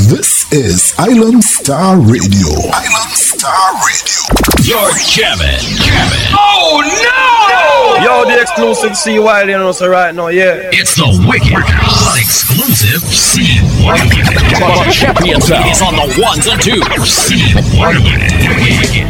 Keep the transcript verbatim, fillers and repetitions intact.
This is Island Star Radio. Island Star Radio. You're jamming. Jamming. Oh no! Yo, the exclusive C Wiley, you know, so right now, yeah. It's the wicked, exclusive C Wiley. Champion is on the ones and twos. C Wiley.